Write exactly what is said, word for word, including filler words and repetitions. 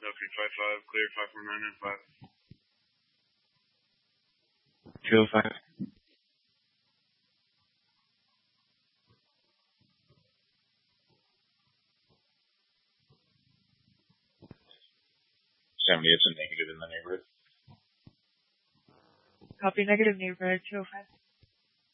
three five five, clear five four nine nine five. two oh five. seventy, it's a negative in the neighborhood. Copy, negative neighborhood, two oh five.